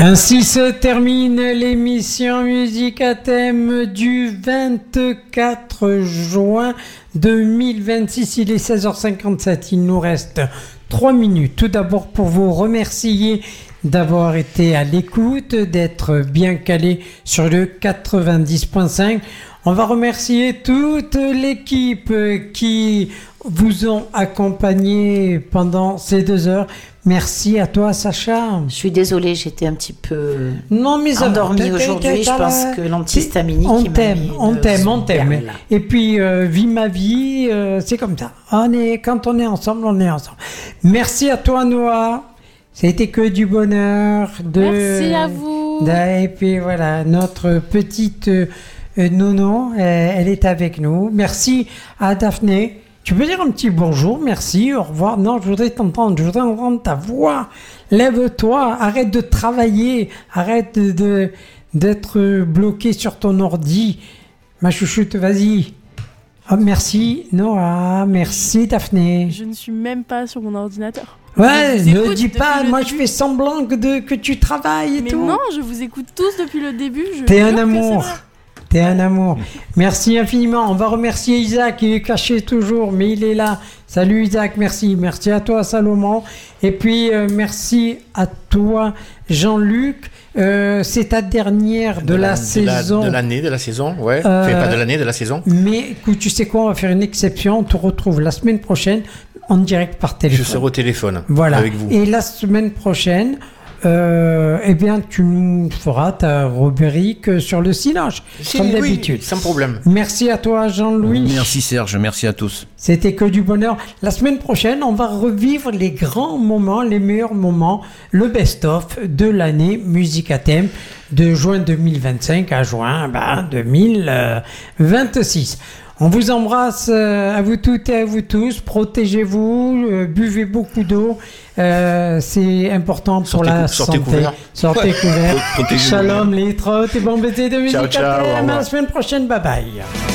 Ainsi se termine l'émission Musique à thème du 24 juin 2026. Il est 16h57. Il nous reste 3 minutes. Tout d'abord pour vous remercier d'avoir été à l'écoute, d'être bien calé sur le 90.5. On va remercier toute l'équipe qui vous ont accompagné pendant ces 2 heures. Merci à toi, Sacha. Je suis désolée, j'étais un petit peu endormie aujourd'hui. Je pense que l'antihistaminique on t'aime. Et puis, vis ma vie, c'est comme ça. Quand on est ensemble, on est ensemble. Merci à toi, Noah. C'était que du bonheur. Merci à vous. Et puis voilà, notre petite Nono, elle est avec nous. Merci à Daphné. Tu peux dire un petit bonjour, merci, au revoir. Non, je voudrais t'entendre, je voudrais entendre ta voix. Lève-toi, arrête de travailler, arrête d'être bloqué sur ton ordi. Ma chouchoute, vas-y. Oh, merci Noah, merci Daphné. Je ne suis même pas sur mon ordinateur. Ouais, ne dis pas, moi je fais semblant que tu travailles et mais tout. Mais non, je vous écoute tous depuis le début. T'es un amour. T'es un amour. Merci infiniment. On va remercier Isaac, il est caché toujours, mais il est là. Salut Isaac, merci. Merci à toi Salomon. Et puis merci à toi Jean-Luc. C'est ta dernière de la saison. De la saison, ouais. Pas de l'année, de la saison. Mais écoute, tu sais quoi, on va faire une exception. On te retrouve la semaine prochaine en direct par téléphone. Je serai au téléphone avec vous. Et la semaine prochaine... eh bien, tu nous feras ta rubrique sur le silage, comme d'habitude. Sans problème. Merci à toi, Jean-Louis. Merci Serge, merci à tous. C'était que du bonheur. La semaine prochaine, on va revivre les grands moments, les meilleurs moments, le best-of de l'année Musique à thème de juin 2025 à juin 2026. On vous embrasse à vous toutes et à vous tous. Protégez-vous, buvez beaucoup d'eau. C'est important pour la santé. Sortez couverts. Shalom, les trottes et bon baiser de musique à thème. À la semaine prochaine. Bye bye.